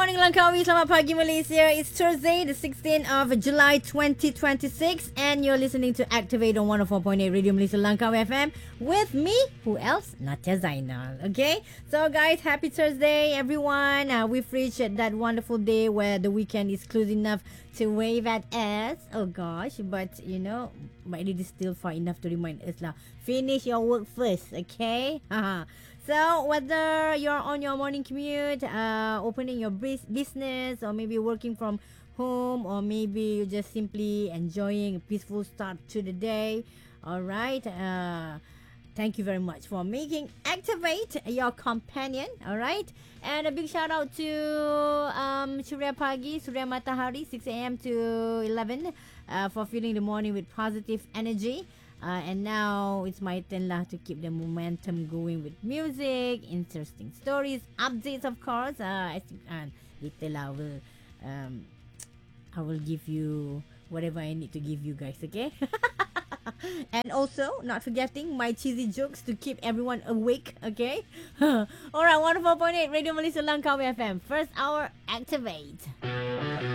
morning Langkawi, selamat pagi Malaysia. It's Thursday, the 16th of July 2026 and you're listening to Activate on 104.8 Radio Malaysia Langkawi FM with me, who else? Natya Zainal. Okay, so guys, happy Thursday everyone. We've reached that wonderful day where the weekend is close enough to wave at us. Oh gosh, but you know, but it is still far enough to remind us lah. Finish your work first, okay? So whether you're on your morning commute, opening your business, or maybe working from home, or maybe you're just simply enjoying a peaceful start to the day, all right. Thank you very much for making Activate your companion, all right. And a big shout out to Surya Pagi, Surya Matahari, 6 a.m. to 11, for filling the morning with positive energy. And now it's my turn lah to keep the momentum going with music, interesting stories, updates of course. I think later lah I will give you whatever I need to give you guys, okay? And also not forgetting my cheesy jokes to keep everyone awake, okay? Alright, 104.8 Radio Malaysia Langkawi FM. First hour, Activate.